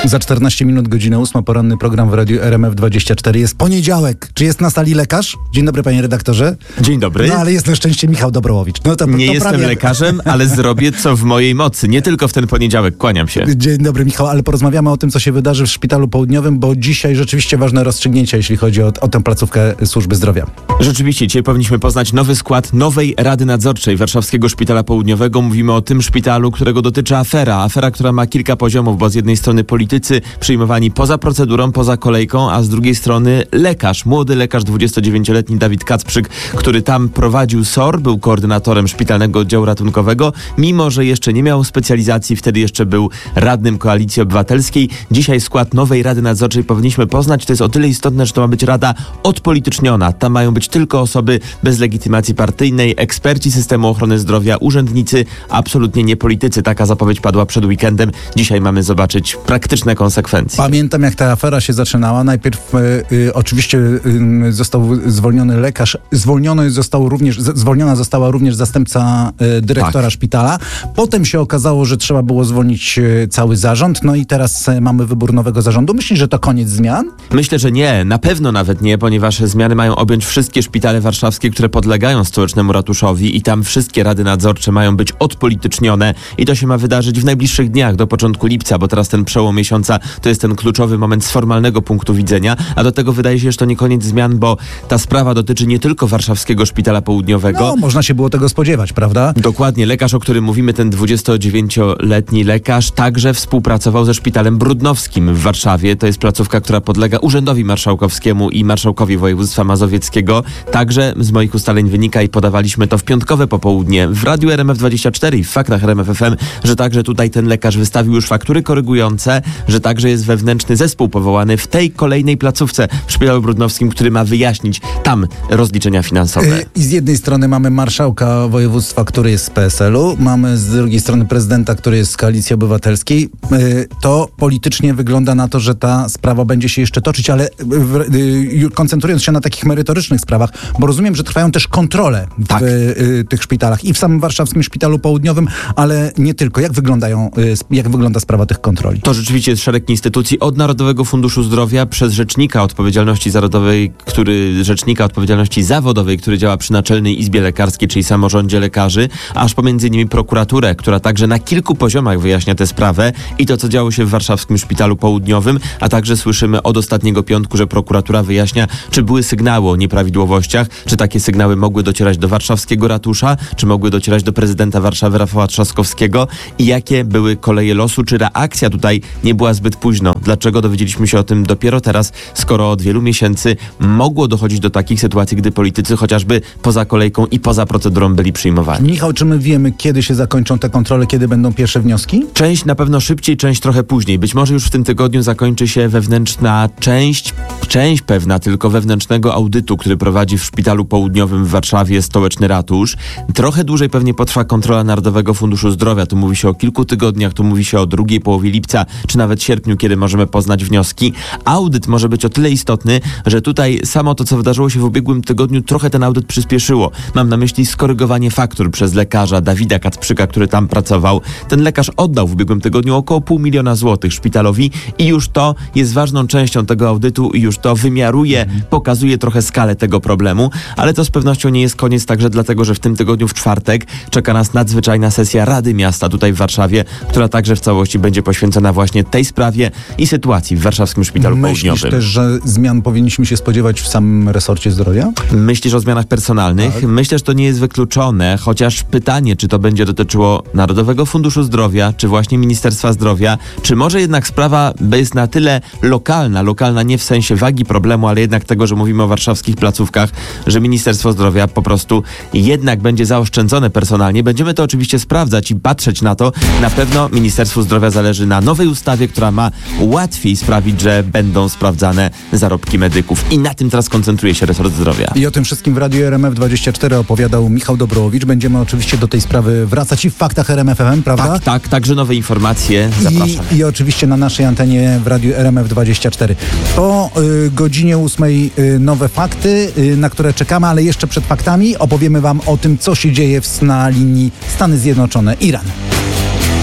Za 14 minut, godzina 8, poranny program w Radiu RMF24. Jest poniedziałek. Czy jest na sali lekarz? Dzień dobry, panie redaktorze. Dzień dobry. No ale jest na szczęście Michał Dobrołowicz. No, Nie jestem lekarzem, ale zrobię co w mojej mocy. Nie tylko w ten poniedziałek. Kłaniam się. Dzień dobry, Michał, ale porozmawiamy o tym, co się wydarzy w Szpitalu Południowym, bo dzisiaj rzeczywiście ważne rozstrzygnięcia, jeśli chodzi o tę placówkę służby zdrowia. Rzeczywiście, dzisiaj powinniśmy poznać nowy skład nowej Rady Nadzorczej Warszawskiego Szpitala Południowego. Mówimy o tym szpitalu, którego dotyczy afera, która ma kilka poziomów, bo z jednej strony politycy przyjmowani poza procedurą, poza kolejką, a z drugiej strony lekarz, młody lekarz, 29-letni Dawid Kacprzyk, który tam prowadził SOR, był koordynatorem szpitalnego oddziału ratunkowego, mimo że jeszcze nie miał specjalizacji, wtedy jeszcze był radnym Koalicji Obywatelskiej. Dzisiaj skład nowej Rady Nadzorczej powinniśmy poznać. To jest o tyle istotne, że to ma być rada odpolityczniona. Tam mają być tylko osoby bez legitymacji partyjnej, eksperci systemu ochrony zdrowia, urzędnicy, absolutnie nie politycy. Taka zapowiedź padła przed weekendem. Dzisiaj mamy zobaczyć praktyczne konsekwencje. Pamiętam, jak ta afera się zaczynała. Najpierw oczywiście został zwolniony lekarz, zwolniona została również zastępca dyrektora szpitala. Potem się okazało, że trzeba było zwolnić cały zarząd. No i teraz mamy wybór nowego zarządu. Myślisz, że to koniec zmian? Myślę, że nie. Na pewno nawet nie, ponieważ zmiany mają objąć wszystkie szpitale warszawskie, które podlegają stołecznemu ratuszowi i tam wszystkie rady nadzorcze mają być odpolitycznione i to się ma wydarzyć w najbliższych dniach, do początku lipca, bo teraz ten przełom miesiąca to jest ten kluczowy moment z formalnego punktu widzenia, a do tego wydaje się, że to nie koniec zmian, bo ta sprawa dotyczy nie tylko Warszawskiego Szpitala Południowego. No, można się było tego spodziewać, prawda? Dokładnie. Lekarz, o którym mówimy, ten 29-letni lekarz, także współpracował ze Szpitalem Brudnowskim w Warszawie. To jest placówka, która podlega Urzędowi Marszałkowskiemu i Marszałkowi Województwa Mazowieckiego. Także z moich ustaleń wynika i podawaliśmy to w piątkowe popołudnie w Radiu RMF24 i w Faktach RMF FM, że także tutaj ten lekarz wystawił już faktury korygujące, że także jest wewnętrzny zespół powołany w tej kolejnej placówce w Szpitalu Brudnowskim, który ma wyjaśnić tam rozliczenia finansowe. I z jednej strony mamy marszałka województwa, który jest z PSL-u, mamy z drugiej strony prezydenta, który jest z Koalicji Obywatelskiej. To politycznie wygląda na to, że ta sprawa będzie się jeszcze toczyć, ale koncentrując się na takich merytorycznych sprawach, bo rozumiem, że trwają też kontrole w tych szpitalach i w samym Warszawskim Szpitalu Południowym, ale nie tylko. Jak wygląda sprawa tych kontroli? To rzeczywiście jest szereg instytucji, od Narodowego Funduszu Zdrowia przez Rzecznika Odpowiedzialności Zawodowej, który działa przy Naczelnej Izbie Lekarskiej, czyli samorządzie lekarzy, aż pomiędzy innymi prokuraturę, która także na kilku poziomach wyjaśnia tę sprawę i to, co działo się w Warszawskim Szpitalu Południowym, a także słyszymy od ostatniego piątku, że prokuratura wyjaśnia, czy były sygnały o nieprawidłowościach, czy takie sygnały mogły docierać do warszawskiego ratusza, czy mogły docierać do prezydenta Warszawy Rafała Trzaskowskiego i jakie były koleje losu, czy reakcja tutaj nie była zbyt późno. Dlaczego dowiedzieliśmy się o tym dopiero teraz, skoro od wielu miesięcy mogło dochodzić do takich sytuacji, gdy politycy chociażby poza kolejką i poza procedurą byli przyjmowani. Michał, czy my wiemy, kiedy się zakończą te kontrole, kiedy będą pierwsze wnioski? Część na pewno szybciej, część trochę później. Być może już w tym tygodniu zakończy się wewnętrzna część pewna tylko wewnętrznego audytu, który prowadzi w Szpitalu Południowym w Warszawie stołeczny ratusz. Trochę dłużej pewnie potrwa kontrola Narodowego Funduszu Zdrowia. Tu mówi się o kilku tygodniach, tu mówi się o drugiej połowie lipca, czy nawet sierpniu, kiedy możemy poznać wnioski. Audyt może być o tyle istotny, że tutaj samo to, co wydarzyło się w ubiegłym tygodniu, trochę ten audyt przyspieszyło. Mam na myśli skorygowanie faktur przez lekarza Dawida Kacprzyka, który tam pracował. Ten lekarz oddał w ubiegłym tygodniu około 500 000 złotych szpitalowi i już to jest ważną częścią tego audytu i już to wymiaruje, pokazuje trochę skalę tego problemu, ale to z pewnością nie jest koniec także dlatego, że w tym tygodniu w czwartek czeka nas nadzwyczajna sesja Rady Miasta tutaj w Warszawie, która także w całości będzie poświęcona właśnie tej sprawie i sytuacji w Warszawskim Szpitalu Południowym. Myślisz też, że zmian powinniśmy się spodziewać w samym resorcie zdrowia? Myślisz o zmianach personalnych? Tak. Myślę, że to nie jest wykluczone, chociaż pytanie, czy to będzie dotyczyło Narodowego Funduszu Zdrowia, czy właśnie Ministerstwa Zdrowia, czy może jednak sprawa jest na tyle lokalna nie w sensie wagi problemu, ale jednak tego, że mówimy o warszawskich placówkach, że Ministerstwo Zdrowia po prostu jednak będzie zaoszczędzone personalnie. Będziemy to oczywiście sprawdzać i patrzeć na to. Na pewno Ministerstwu Zdrowia zależy na nowej ustawie, która ma łatwiej sprawić, że będą sprawdzane zarobki medyków. I na tym teraz koncentruje się resort zdrowia. I o tym wszystkim w Radiu RMF24 opowiadał Michał Dobrołowicz. Będziemy oczywiście do tej sprawy wracać i w Faktach RMF FM, prawda? Tak, także nowe informacje. Zapraszam. I oczywiście na naszej antenie w Radiu RMF24. Po godzinie 8 nowe fakty, na które czekamy, ale jeszcze przed faktami opowiemy wam o tym, co się dzieje na linii Stany Zjednoczone-Iran.